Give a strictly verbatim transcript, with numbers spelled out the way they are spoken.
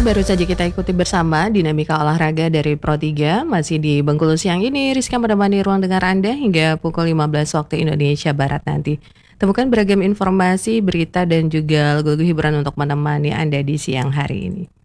baru saja kita ikuti bersama dinamika olahraga dari Pro tiga. Masih di Bengkulu siang ini, Rizka menemani ruang dengar Anda hingga pukul lima belas waktu Indonesia Barat nanti. Temukan beragam informasi, berita, dan juga lagu-lagu hiburan untuk menemani Anda di siang hari ini.